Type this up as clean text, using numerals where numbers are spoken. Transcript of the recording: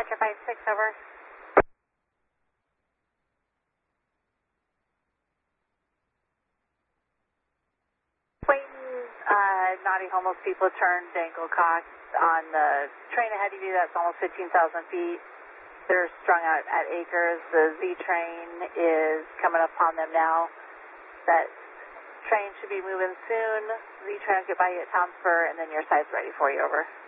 Departure 56, over. Waiting, Naughty Homeless people turned Dangle Cox on the train ahead of you. That's almost 15,000 feet. They're strung out at Acres. The Z train is coming upon them now. That train should be moving soon. Z train will get by you at Tom Spur, and then your side's ready for you, over.